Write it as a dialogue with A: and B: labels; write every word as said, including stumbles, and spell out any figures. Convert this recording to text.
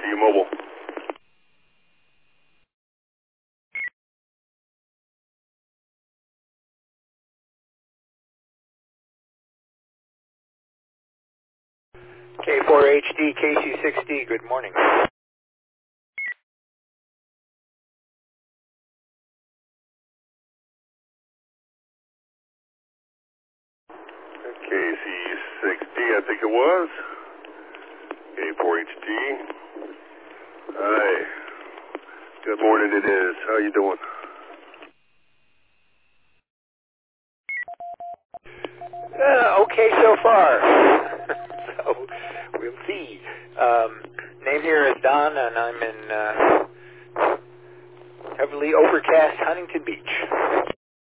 A: to you, mobile.
B: K four H D, K C six D, good morning.
A: K C six D, I think it was. K four H D. Hi. Good morning, it is. How you doing?
B: Uh, okay so far. So, we'll see. Um, name here is Don, and I'm in uh, heavily overcast Huntington Beach.